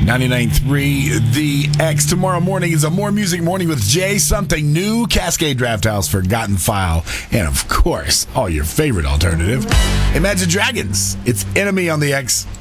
99.3 The X. Tomorrow morning is a More Music Morning with Jay. Something new, Cascade Draft House, Forgotten File, and of course, all your favorite alternative. Imagine Dragons. It's Enemy on the X.